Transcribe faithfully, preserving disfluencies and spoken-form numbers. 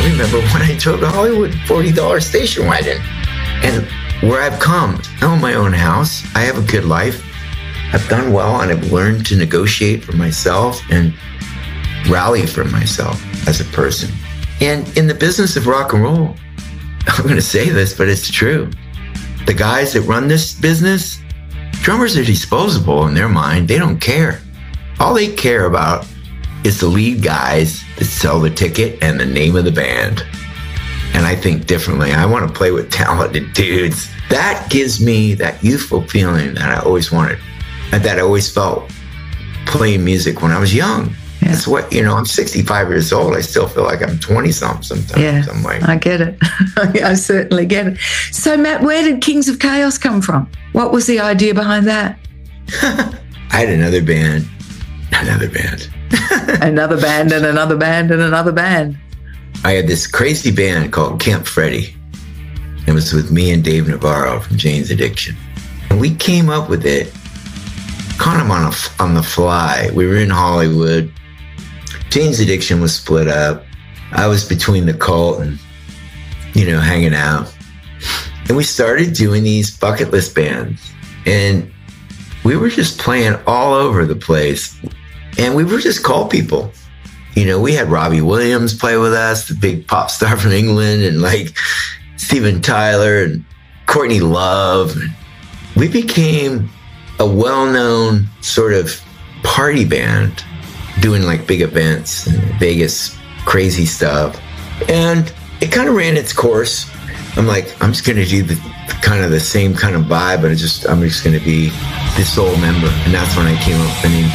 I remember when I drove to Hollywood, forty dollars station wagon. And where I've come, I own my own house. I have a good life. I've done well, and I've learned to negotiate for myself and rally for myself as a person. And in the business of rock and roll, I'm going to say this, but it's true. The guys that run this business, drummers are disposable in their mind. They don't care. All they care about is the lead guys that sell the ticket and the name of the band. And I think differently. I want to play with talented dudes. That gives me that youthful feeling that I always wanted, that I always felt playing music when I was young. Yeah. That's what, you know, I'm sixty-five years old. I still feel like I'm twenty-something sometimes. Yeah, I'm like, I get it. I certainly get it. So, Matt, where did Kings of Chaos come from? What was the idea behind that? I had another band, another band. Another band and another band and another band. I had this crazy band called Camp Freddy. It was with me and Dave Navarro from Jane's Addiction. And we came up with it kind of on, a, on the fly. We were in Hollywood. Jane's Addiction was split up. I was between the Cult and, you know, hanging out. And we started doing these bucket list bands. And we were just playing all over the place. And we were just cult people. You know, we had Robbie Williams play with us, the big pop star from England, and like Steven Tyler and Courtney Love. We became a well-known sort of party band doing like big events in Vegas, crazy stuff. And it kind of ran its course. I'm like, I'm just going to do the kind of the same kind of vibe, but I just, I'm just going to be this old member. And that's when I came up with the name